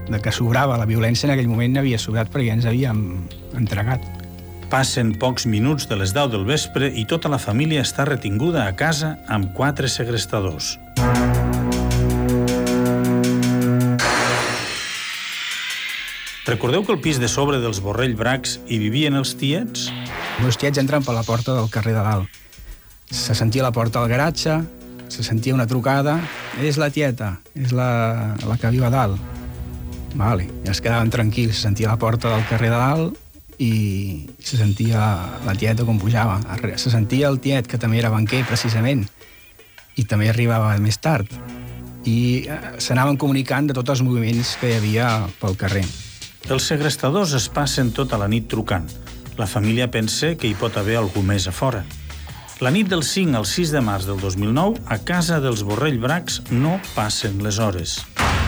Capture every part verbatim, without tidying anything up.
de que sobrava. La violència en aquell moment havia sobrat perquè ja ens havíem entregat. Passen pocs minuts de les deu del vespre i tota la família està retinguda a casa amb quatre segrestadors. Recordeu que al pis de sobre dels Borrell Bracs hi vivien els tiets? Els meus tiets entren per la porta del carrer de dalt. Se sentia la porta al garatge, se sentia una trucada. És la tieta, és la, la que viu a dalt. Vale. I es quedaven tranquils, se sentia la porta del carrer de dalt i se sentia la tieta com pujava. Se sentia el tiet, que també era banquer, precisament, i també arribava més tard. I s'anaven comunicant de tots els moviments que hi havia pel carrer. Els segrestadors es passen tota la nit trucant. La família pensa que hi pot haver algú més a fora. La nit del cinc al sis de març del dos mil nou, a casa dels Borrell Bracs no passen les hores.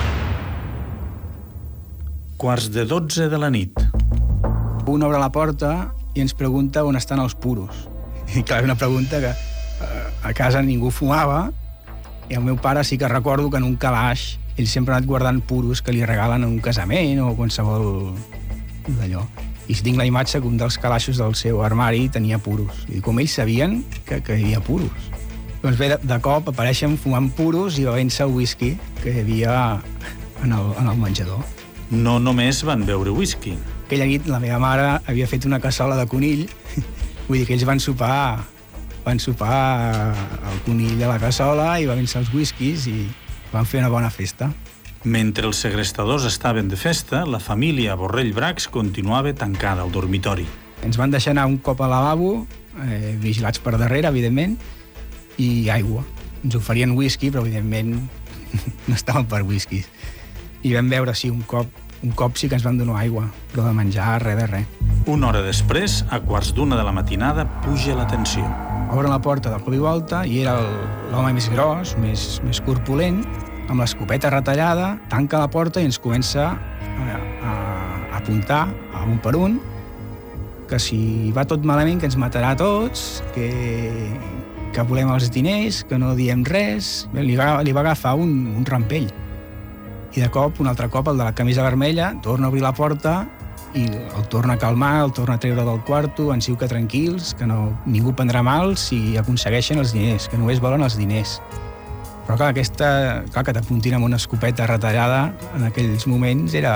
Quarts de dotze de la nit. Un obre la porta i ens pregunta on estan els puros. I clar, una pregunta que a casa ningú fumava i el meu pare sí que recordo que en un calaix ell sempre ha anat guardant puros que li regalen en un casament o qualsevol d'allò. I tinc la imatge que un dels calaixos del seu armari tenia puros. I com ells sabien que, que hi havia puros. Doncs bé, de, de cop apareixen fumant puros i bevent-se el whisky que hi havia en el, en el menjador. No només van beure whisky. Aquella nit la meva mare havia fet una cassola de conill. Vull dir que ells van sopar, van sopar el conill a la cassola i bevent-se els whiskys i van fer una bona festa. Mentre els segrestadors estaven de festa, la família Borrell Bracs continuava tancada al dormitori. Ens van deixar anar un cop al lavabo, eh, vigilats per darrere, evidentment, i aigua. Ens oferien whisky, però evidentment no estaven per whiskys. I vam veure, sí, un cop, un cop sí que ens van donar aigua, però de menjar res de res. Una hora després, a quarts d'una de la matinada, puja la tensió. Obren la porta de cop i volta i era l'home més gros, més, més corpulent, amb l'escopeta retallada, tanca la porta i ens comença a, a, a apuntar a un per un que si va tot malament que ens matarà a tots, que, que volem els diners, que no diem res. Li va, li va agafar un, un rampell. I de cop, un altre cop, el de la camisa vermella, torna a obrir la porta i el torna a calmar, el torna a treure del quarto, ens diu que tranquils, que no, ningú prendrà mal si aconsegueixen els diners, que només volen els diners. Però clar, aquesta, clar que t'apuntin amb una escopeta retallada en aquells moments era...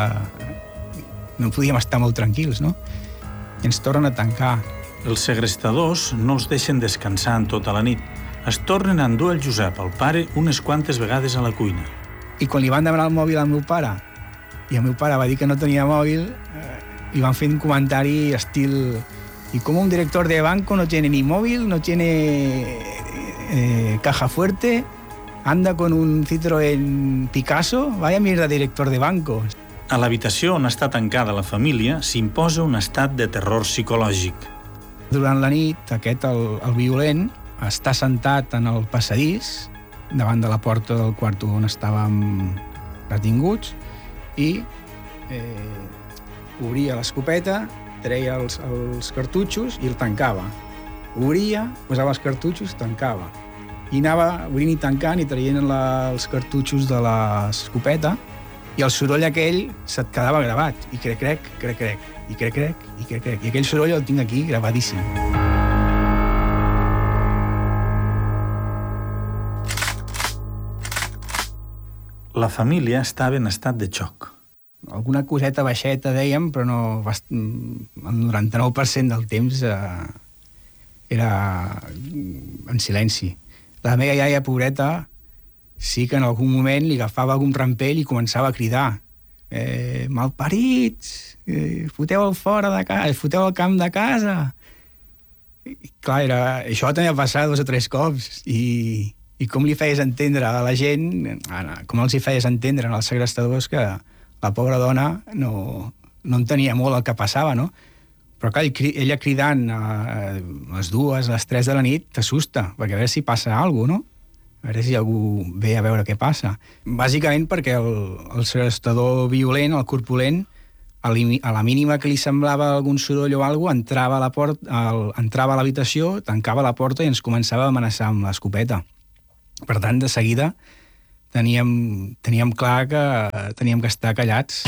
no podíem estar molt tranquils, no? I ens tornen a tancar. Els segrestadors no els deixen descansar en tota la nit. Es tornen a endur el Josep, el pare, unes quantes vegades a la cuina. I quan li van demanar el mòbil al meu pare, i el meu pare va dir que no tenia mòbil, eh, li van fer un comentari estil «¿Y cómo un director de banco no tiene ni móvil, no tiene eh, caja fuerte, anda con un Citroën Picasso? Vaya mierda director de banco». A l'habitació on està tancada la família s'imposa un estat de terror psicològic. Durant la nit, aquest, el, el violent, està sentat en el passadís, davant de la porta del quarto on estàvem retinguts, i eh, obria l'escopeta, treia els, els cartutxos i el tancava. Obria, posava els cartutxos, tancava. I anava obrint i tancant i traient la, els cartutxos de l'escopeta, i el soroll aquell se't quedava gravat. I crec-crec, crec-crec, i crec-crec, i crec-crec. I aquell soroll el tinc aquí gravadíssim. La família estava en estat de xoc. Alguna coseta baixeta, dèiem, però no, el noranta-nou per cent del temps eh, era en silenci. La meva iaia, pobreta, sí que en algun moment li agafava algun rampell i començava a cridar eh, «Malparits! Eh, foteu-el fora de casa! Foteu el camp de casa!» I, clar, era, això també va passar dos o tres cops i... I com li feies entendre a la gent, com els hi feies entendre als segrestadors que la pobra dona no, no entenia molt el que passava, no? Però clar, ella cridant a les dues, a les tres de la nit, t'assusta, perquè a veure si passa alguna cosa, no? A veure si algú ve a veure què passa. Bàsicament perquè el, el segrestador violent, el corpulent, a la mínima que li semblava algun soroll o alguna cosa, entrava a la porta, el, entrava a l'habitació, tancava la porta i ens començava a amenaçar amb l'escopeta. Per tant, de seguida teníem, teníem clar que teníem que estar callats.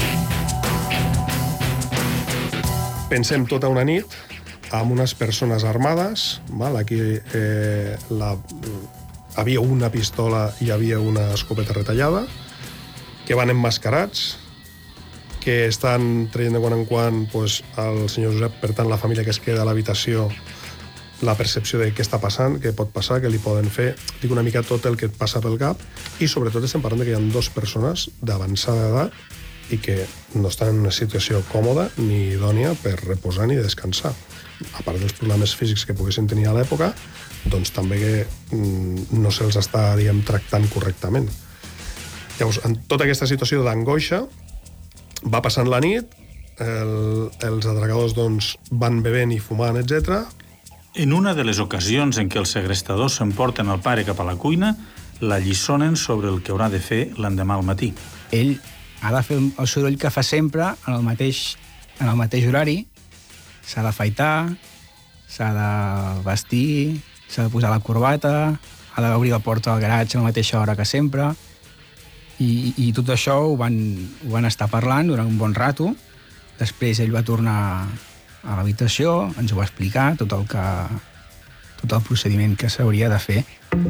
Pensem tota una nit amb unes persones armades, val? Aquí eh, la, havia una pistola i hi havia una escopeta retallada, que van emmascarats, que estan traient de quan en quan pues, el senyor Josep, per tant, la família que es queda a l'habitació, la percepció de què està passant, què pot passar, què li poden fer, dic una mica tot el que et passa pel cap, i sobretot estem parlant de que hi ha dues persones d'avançada edat i que no estan en una situació còmoda ni idònia per reposar ni descansar. A part dels problemes físics que poguessin tenir a l'època, doncs també que mm, no se'ls està, diguem, tractant correctament. Llavors, en tota aquesta situació d'angoixa, va passant la nit, el, els atracadors doncs, van bevent i fumant, etcètera. En una de les ocasions en què els segrestadors s'emporten el pare cap a la cuina, la lliçonen sobre el que haurà de fer l'endemà al matí. Ell ha de fer el soroll que fa sempre en el mateix, en el mateix horari. S'ha d'afaitar, s'ha de vestir, s'ha de posar la corbata, ha d'obrir la porta del garatge a la mateixa hora que sempre. I, i tot això ho van, ho van estar parlant durant un bon rato. Després ell va tornar a l'habitació, ens ho va explicar, tot el, que, tot el procediment que s'hauria de fer.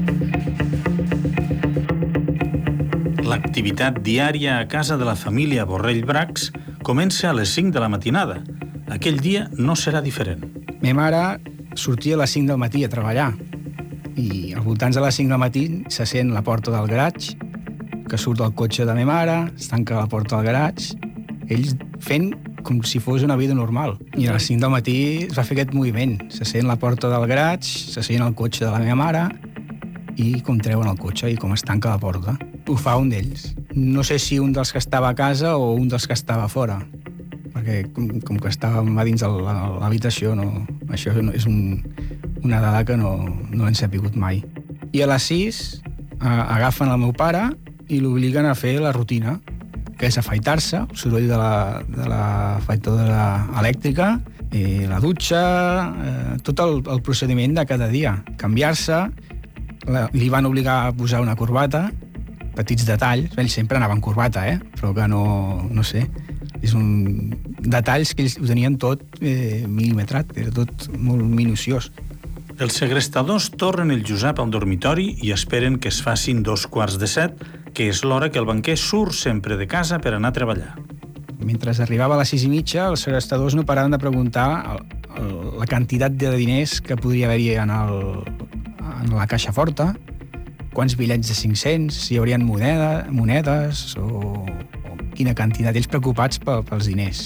L'activitat diària a casa de la família Borrell Bracs comença a les cinc de la matinada. Aquell dia no serà diferent. Ma mare sortia a les cinc del matí a treballar i als voltants de les cinc del matí se sent la porta del garatge, que surt el cotxe de ma mare, es tanca la porta del garatge, ells fent com si fos una vida normal. I a les cinc del matí es va fer aquest moviment. Se sent la porta del garatge, se sent el cotxe de la meva mare i com treuen el cotxe i com es tanca la porta. Ho fa un d'ells. No sé si un dels que estava a casa o un dels que estava a fora, perquè com, com que estàvem a dins de l'habitació, no, això és un, una dada que no, no l'hem sapigut mai. I a les sis eh, agafen el meu pare i l'obliguen a fer la rutina, que és afaitar-se, el soroll de la, de la afeitadora elèctrica, eh, la dutxa, eh, tot el, el procediment de cada dia. Canviar-se, la, li van obligar a posar una corbata, petits detalls, ells sempre anaven corbata, eh? Però que no, no sé, és un detalls que ells ho tenien tot eh, mil·limetrat, era tot molt minuciós. Els segrestadors tornen el Josep al dormitori i esperen que es facin dos quarts de set, que és l'hora que el banquer surt sempre de casa per anar a treballar. Mentre arribava a les sis i mitja, els segrestadors no paraven de preguntar el, el, la quantitat de diners que podria haver-hi en, el, en la caixa forta, quants bitllets de cinc-cents, si hi haurien moneda, monedes o, o quina quantitat. Ells preocupats pels diners.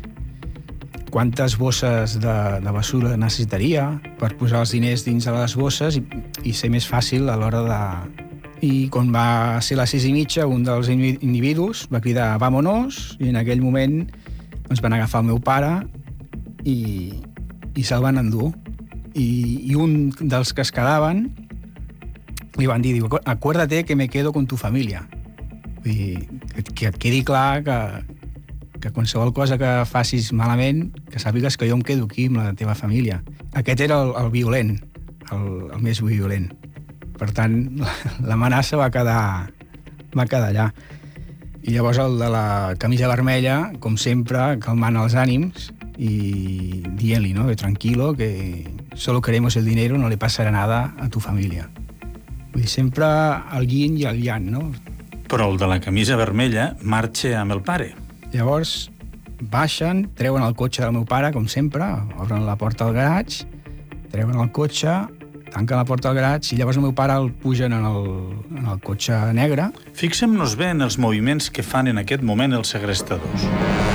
Quantes bosses de, de basura necessitaria per posar els diners dins de les bosses i, i ser més fàcil a l'hora de... I quan va ser les sis i mitja, un dels individus va cridar «Vámonos», i en aquell moment ens van agafar el meu pare i, i se'l van endur. I, I un dels que es quedaven li van dir, diu, «Acuérdate que me quedo con tu familia». Vull dir, que et quedi clar que, que qualsevol cosa que facis malament, que sàpigues que jo em quedo aquí amb la teva família. Aquest era el, el violent, el, el més violent. Per tant, l'amenaça va quedar, va quedar allà. I llavors el de la camisa vermella, com sempre, calmant els ànims i dient-li, no, tranquilo, que solo queremos el dinero, no le pasará nada a tu família. Vull dir, sempre el yin i el yang, no? Però el de la camisa vermella marxa amb el pare. Llavors baixen, treuen el cotxe del meu pare, com sempre, obren la porta del garatge, treuen el cotxe, tanquen la porta del garatge i llavors el meu pare el pugen en el, en el cotxe negre. Fixem-nos bé en els moviments que fan en aquest moment els segrestadors.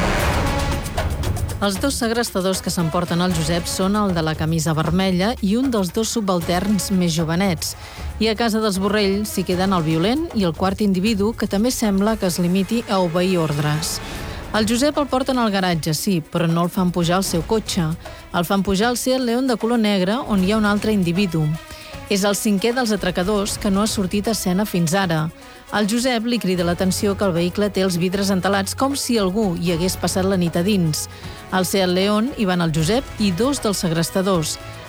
Els dos segrestadors que s'emporten el Josep són el de la camisa vermella i un dels dos subalterns més jovenets. I a casa dels Borrell s'hi queden el violent i el quart individu, que també sembla que es limiti a obeir ordres. El Josep el porten al garatge, sí, però no el fan pujar al seu cotxe. El fan pujar al Seat León de color negre, on hi ha un altre individu. És el cinquè dels atracadors que no ha sortit a escena fins ara. Al Josep li crida l'atenció que el vehicle té els vidres entelats com si algú hi hagués passat la nit a dins. Al Seat León hi van el Josep i dos dels segrestadors.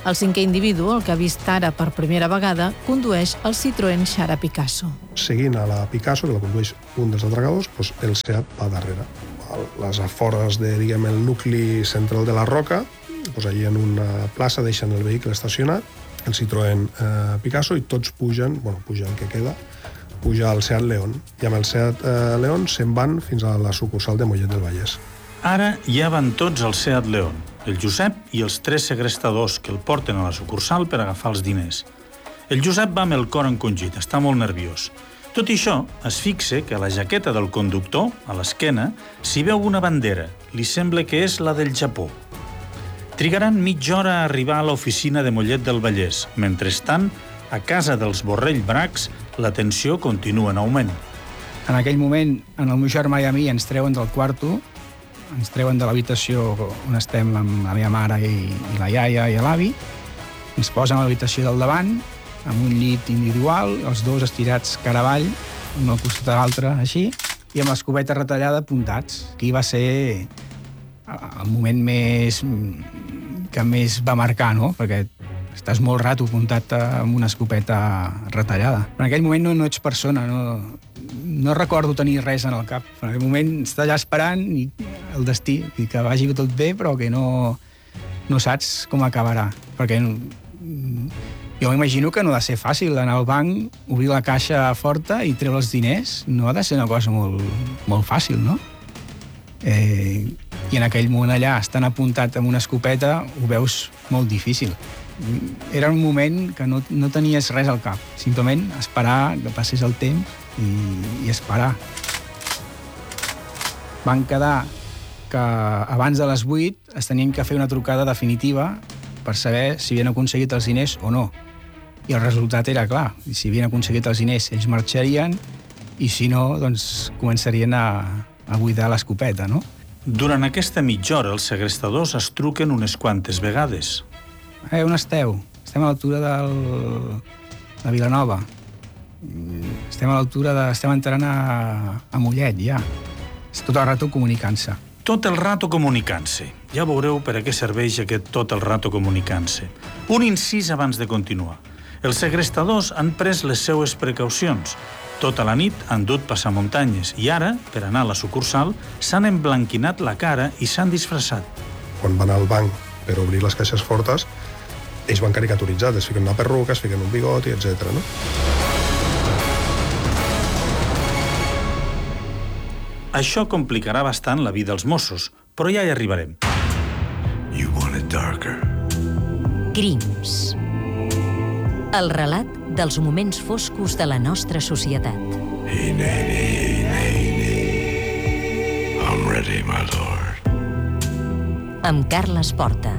El cinquè individu, el que ha vist ara per primera vegada, condueix el Citroën Xara Picasso. Seguint a la Picasso, que la condueix un dels atracadors, doncs el Seat va darrere. A les afores de, diguem, el nucli central de la Roca, doncs allí en una plaça deixen el vehicle estacionat, el Citroën eh, Picasso, i tots pugen, bueno, puja el que queda, puja el Seat León. I amb el Seat eh, León se'n van fins a la sucursal de Mollet del Vallès. Ara ja van tots al Seat León, el Josep i els tres segrestadors que el porten a la sucursal per agafar els diners. El Josep va amb el cor encongit, està molt nerviós. Tot i això, es fixa que a la jaqueta del conductor, a l'esquena, s'hi veu una bandera. Li sembla que és la del Japó. Trigaran mitja hora a arribar a l'oficina de Mollet del Vallès. Mentrestant, a casa dels Borrell Bracs, la tensió continua en augment. En aquell moment, en el meu germà i a mi ens treuen del quarto, ens treuen de l'habitació on estem amb la meva mare i, i la iaia i l'avi, ens posen a l'habitació del davant, amb un llit individual, els dos estirats cara avall, un al costat de l'altre, així, i amb l'escopeta retallada apuntats. Aquí va ser el moment més que més va marcar, no? Perquè estàs molt rato apuntat amb una escopeta retallada. En aquell moment no, no ets persona, no, no recordo tenir res en el cap. En aquell moment estàs allà esperant i el destí, i que vagi tot bé, però que no, no saps com acabarà. Perquè jo m'imagino que no ha de ser fàcil anar al banc, obrir la caixa forta i treure els diners. No ha de ser una cosa molt, molt fàcil, no? Eh, I en aquell moment allà, estant apuntat amb una escopeta, ho veus molt difícil. Era un moment que no, no tenies res al cap. Simplement esperar que passés el temps i, i esperar. Van quedar que abans de les vuit es tenien que fer una trucada definitiva per saber si havien aconseguit els diners o no. I el resultat era clar. Si havien aconseguit els diners, ells marxarien, i si no, doncs començarien a, a buidar l'escopeta, no? Durant aquesta mitja hora, els segrestadors es truquen unes quantes vegades. Eh, on esteu? Estem a l'altura del... de Vilanova. Estem a l'altura de... Estem entrant a, a Mollet, ja. És tot el rato comunicant-se. Tot el rato comunicant-se. Ja veureu per a què serveix aquest tot el rato comunicant-se. Un incís abans de continuar. Els segrestadors han pres les seues precaucions. Tota la nit han dut passamuntanyes i ara, per anar a la sucursal, s'han emblanquinat la cara i s'han disfressat. Quan van al banc per obrir les caixes fortes, ells van caricaturitzats, es fiquen una perruca, es fiquen un bigoti, etcètera, no? Això complicarà bastant la vida als Mossos, però ja hi arribarem. You want it darker. Crims. El relat dels moments foscos de la nostra societat. Hey, Nanny, hey, Nanny. I'm ready, my lord. Amb Carles Porta.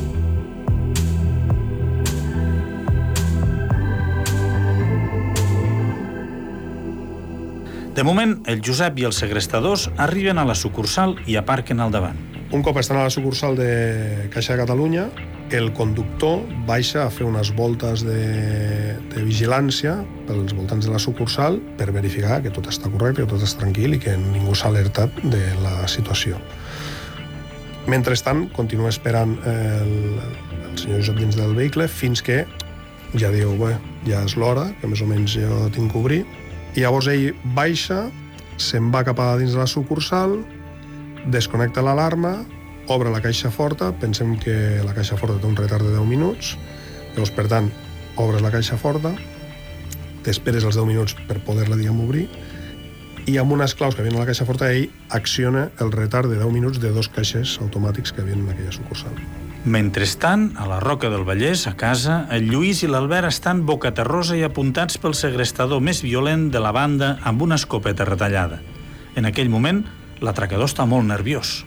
De moment, el Josep i els segrestadors arriben a la sucursal i aparquen al davant. Un cop estan a la sucursal de Caixa de Catalunya, el conductor baixa a fer unes voltes de, de vigilància pels voltants de la sucursal per verificar que tot està correcte, que tot està tranquil i que ningú s'ha alertat de la situació. Mentrestant, continua esperant el, el senyor Josep dins del vehicle fins que ja diu, bé, ja és l'hora, que més o menys jo tinc que obrir. I llavors ell baixa, se'n va cap a dins de la sucursal, desconnecta l'alarma, obre la caixa forta, pensem que la caixa forta té un retard de deu minuts, llavors, per tant, obres la caixa forta, t'esperes els deu minuts per poder-la, diguem, obrir, i amb unes claus que havien a la caixa forta, ell acciona el retard de deu minuts de dos caixers automàtics que havien en aquella sucursal. Mentrestant, a la Roca del Vallès, a casa, el Lluís i l'Albert estan bocaterrosa i apuntats pel segrestador més violent de la banda amb una escopeta retallada. En aquell moment, l'atracador està molt nerviós.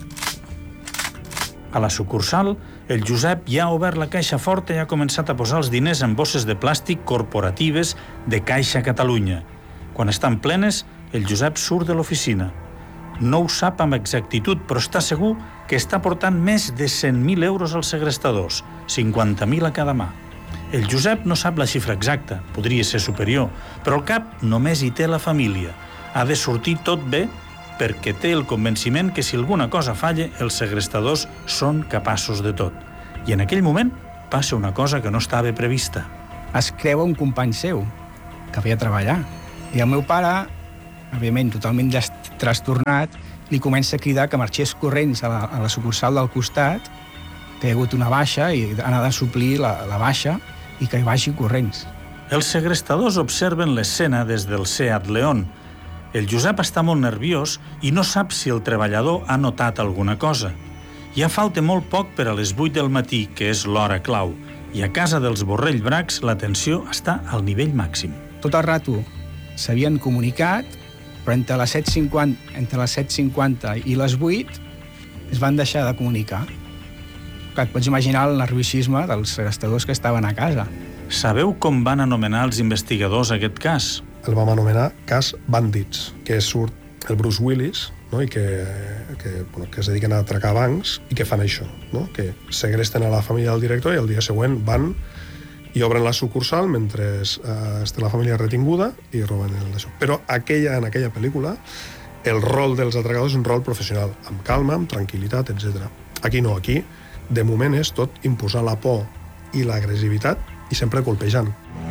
A la sucursal, el Josep ja ha obert la caixa forta i ha començat a posar els diners en bosses de plàstic corporatives de Caixa Catalunya. Quan estan plenes, el Josep surt de l'oficina. No ho sap amb exactitud, però està segur que està portant més de cent mil euros als segrestadors, cinquanta mil a cada mà. El Josep no sap la xifra exacta, podria ser superior, però al cap només hi té la família. Ha de sortir tot bé perquè té el convenciment que si alguna cosa falla, els segrestadors són capaços de tot. I en aquell moment passa una cosa que no estava prevista. Es creua un company seu, que havia de treballar. I el meu pare, òbviament totalment trastornat, li comença a cridar que marxés corrents a la, a la sucursal del costat, que hi ha hagut una baixa i ha de suplir la, la baixa i que hi vagi corrents. Els segrestadors observen l'escena des del Seat León. El Josep està molt nerviós i no sap si el treballador ha notat alguna cosa. Ja falta molt poc per a les vuit del matí, que és l'hora clau, i a casa dels Borrell Bracs la tensió està al nivell màxim. Tot el rato s'havien comunicat, però entre les set cinquanta, entre les set cinquanta i les vuit es van deixar de comunicar. Clar, et pots imaginar el nerviosisme dels segrestadors que estaven a casa. Sabeu com van anomenar els investigadors aquest cas? El vam anomenar cas Bandits, que surt el Bruce Willis, no? I que, que, bueno, que es dediquen a atracar bancs i que fan això, no? Que segresten a la família del director i el dia següent van i obren la sucursal mentre eh, està la família retinguda i roben el d'això. Però aquella, en aquella pel·lícula el rol dels atracadors és un rol professional, amb calma, amb tranquil·litat, etcètera. Aquí no, aquí de moment és tot imposar la por i l'agressivitat i sempre colpejant.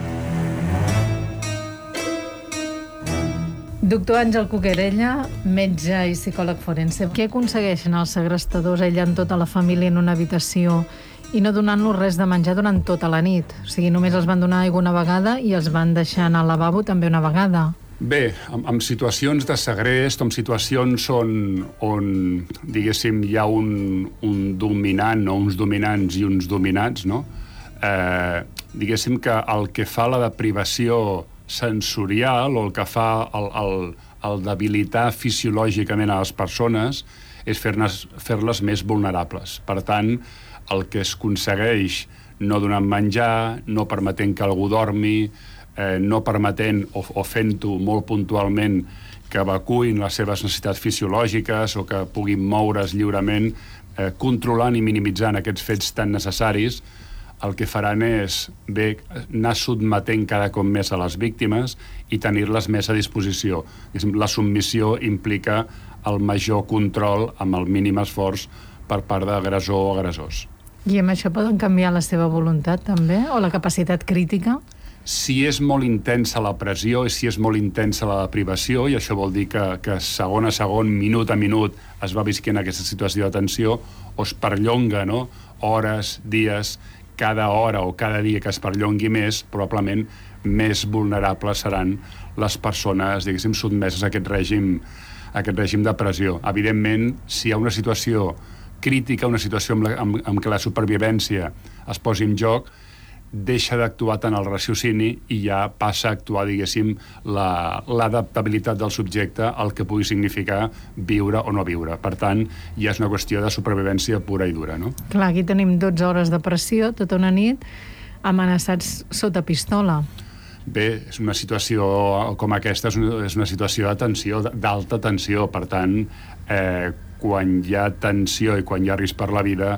Doctor Àngel Cuquerella, metge i psicòleg forense. Què aconsegueixen els segrestadors aïllant tota la família en una habitació i no donant-los res de menjar durant tota la nit? O sigui, només els van donar aigua una vegada i els van deixar anar al lavabo també una vegada. Bé, en, en situacions de segrest, en situacions on, on diguéssim, hi ha un, un dominant o uns dominants i uns dominats, no? Eh, diguéssim que el que fa la deprivació sensorial o el que fa el, el, el debilitar fisiològicament a les persones és fer-les fer-les més vulnerables. Per tant, el que es aconsegueix no donant menjar, no permetent que algú dormi, eh, no permetent o, o fent-ho molt puntualment que evacuïn les seves necessitats fisiològiques o que puguin moure's lliurement, eh, controlant i minimitzant aquests fets tan necessaris, el que faran és bé anar sotmetent cada cop més a les víctimes i tenir-les més a disposició. La submissió implica el major control amb el mínim esforç per part d'agressor o agressors. I amb això poden canviar la seva voluntat també? O la capacitat crítica? Si és molt intensa la pressió i si és molt intensa la privació, i això vol dir que, que segon a segon, minut a minut, es va visquent aquesta situació de tensió, o es perllonga, no? Hores, dies, cada hora o cada dia que es perllongui més, probablement més vulnerables seran les persones, diguéssim, sotmeses a aquest règim, a aquest règim de pressió. Evidentment, si hi ha una situació crítica, una situació en, la, en, en què la supervivència es posi en joc, deixa d'actuar tant el raciocini i ja passa a actuar, diguéssim, l'adaptabilitat del subjecte al que pugui significar viure o no viure. Per tant, ja és una qüestió de supervivència pura i dura, no? Clar, aquí tenim dotze hores de pressió, tota una nit, amenaçats sota pistola. Bé, és una situació com aquesta, és una, és una situació de tensió, d'alta tensió. Per tant, eh, quan hi ha tensió i quan hi ha risc per la vida,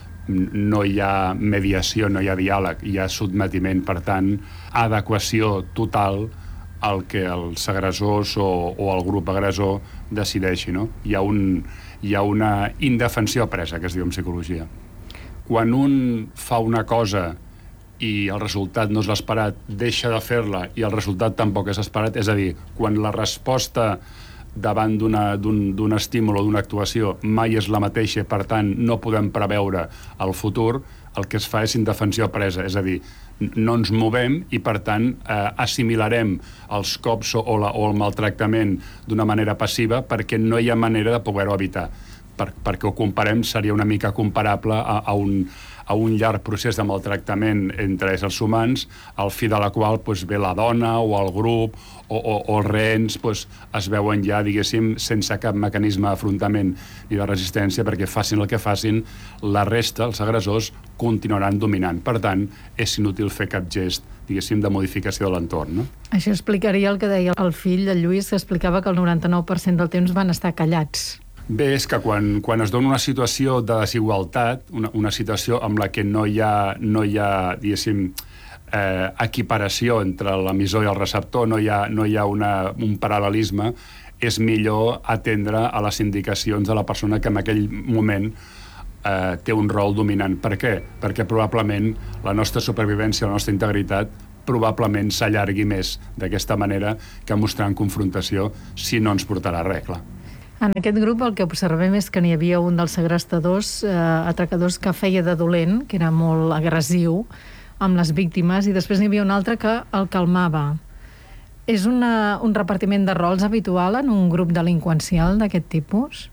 no hi ha mediació, no hi ha diàleg, hi ha sotmetiment, per tant, adequació total al que els agressors o, o el grup agressor decideixi, no? Hi ha, un, hi ha una indefensió presa, que es diu en psicologia. Quan un fa una cosa i el resultat no és l'esperat, deixa de fer-la i el resultat tampoc és esperat, és a dir, quan la resposta davant d'un estímul o d'una actuació mai és la mateixa, per tant no podem preveure el futur, el que es fa és indefensió presa, és a dir, no ens movem i per tant eh, assimilarem els cops o, la, o el maltractament d'una manera passiva perquè no hi ha manera de poder-ho evitar. Per, perquè ho comparem, seria una mica comparable a, a un a un llarg procés de maltractament entre éssers humans, al fi de la qual pues, ve la dona o el grup o, o, o els rehens pues, es veuen ja, diguéssim, sense cap mecanisme d'afrontament ni de resistència, perquè facin el que facin, la resta, els agressors, continuaran dominant. Per tant, és inútil fer cap gest, diguéssim, de modificació de l'entorn, no? Això explicaria el que deia el fill de Lluís, que explicava que el noranta-nou per cent del temps van estar callats. Bé, és que quan, quan es dona una situació de desigualtat, una, una situació amb la que no hi ha, no hi ha diguéssim, eh, equiparació entre l'emissor i el receptor, no hi ha, no hi ha una, un paral·lelisme, és millor atendre a les indicacions de la persona que en aquell moment eh, té un rol dominant. Per què? Perquè probablement la nostra supervivència, la nostra integritat, probablement s'allargui més d'aquesta manera que mostrant confrontació si no ens portarà a res, clar. En aquest grup el que observem és que n'hi havia un dels segrestadors, eh, atracadors, que feia de dolent, que era molt agressiu amb les víctimes, i després n'hi havia un altre que el calmava. És una, un repartiment de rols habitual en un grup delinqüencial d'aquest tipus?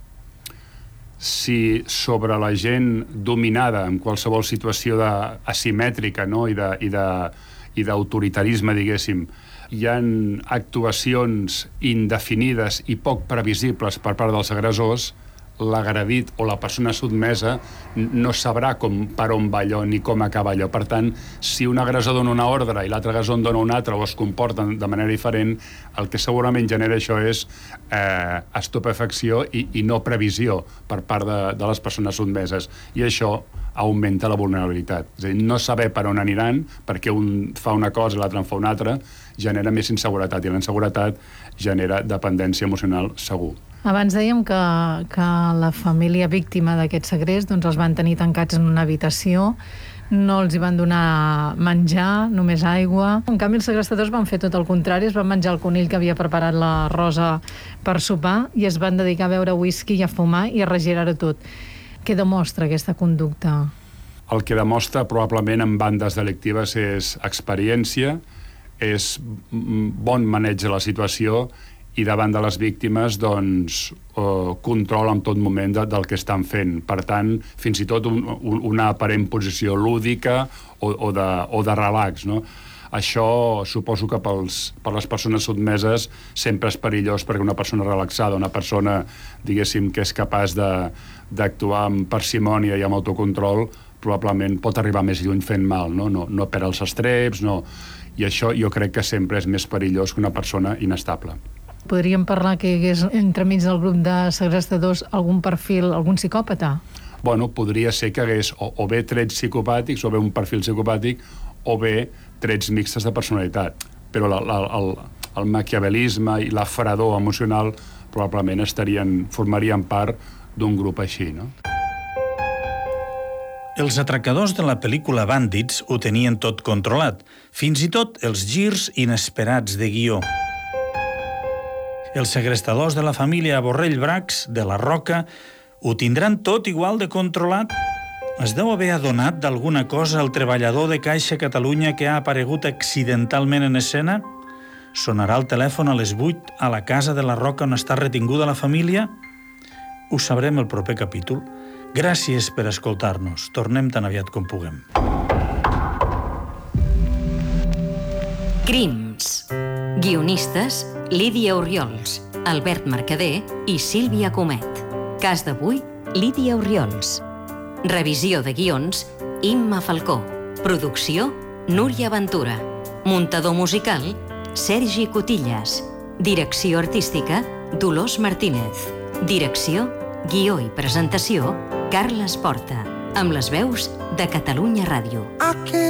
Si sobre la gent dominada en qualsevol situació de, asimètrica, no? i, de, i, de, i d'autoritarisme, diguéssim, hi ha actuacions indefinides i poc previsibles per part dels agressors, l'agredit o la persona sotmesa no sabrà com, per on va allò ni com acaba allò. Per tant, si un agressor dona una ordre i l'altre agressor en dona una altra o es comporten de manera diferent, el que segurament genera això és eh, estupefacció i, i no previsió per part de, de les persones sotmeses. I això augmenta la vulnerabilitat. És a dir, no saber per on aniran, perquè un fa una cosa i l'altre en fa una altra, genera més inseguretat, i la inseguretat genera dependència emocional segur. Abans dèiem que, que la família víctima d'aquest segrest doncs els van tenir tancats en una habitació, no els hi van donar menjar, només aigua. En canvi, els segrestadors van fer tot el contrari, es van menjar el conill que havia preparat la Rosa per sopar i es van dedicar a beure whisky i a fumar i a regirar-ho tot. Què demostra aquesta conducta? El que demostra probablement en bandes delictives és experiència, és bon maneig de la situació i davant de les víctimes, doncs, eh, control en tot moment de, del que estan fent. Per tant, fins i tot un, un, una aparent posició lúdica o, o, de, o de relax, no? Això suposo que pels, per les persones sotmeses sempre és perillós, perquè una persona relaxada, una persona, diguéssim, que és capaç d'actuar amb parsimònia i amb autocontrol, probablement pot arribar més lluny fent mal, no? No, no perd els estreps, no... I això jo crec que sempre és més perillós que una persona inestable. Podríem parlar que hi hagués entremig del grup de segrestadors algun perfil, algun psicòpata? Bueno, podria ser que hagués o, o bé trets psicopàtics, o bé un perfil psicopàtic, o bé trets mixtes de personalitat. Però la, la, el, el maquiavelisme i la fredor emocional probablement estarien, formarien part d'un grup així, no? Els atracadors de la pel·lícula Bàndits ho tenien tot controlat, fins i tot els girs inesperats de guió. Els segrestadors de la família Borrell Bracs, de la Roca, ho tindran tot igual de controlat? Es deu haver adonat d'alguna cosa el treballador de Caixa Catalunya que ha aparegut accidentalment en escena? Sonarà el telèfon a les vuit a la casa de la Roca on està retinguda la família? Ho sabrem el proper capítol. Gràcies per escoltar-nos. Tornem tan aviat com puguem. Crims. Guionistes: Lídia Orriols, Albert Mercader i Sílvia Comet. Cas d'avui: Lídia Orriols. Revisió de guions: Imma Falcó. Producció: Núria Ventura. Muntador musical: Sergi Cotillas. Direcció artística: Dolors Martínez. Direcció, guió i presentació: Carles Porta, amb les veus de Catalunya Ràdio.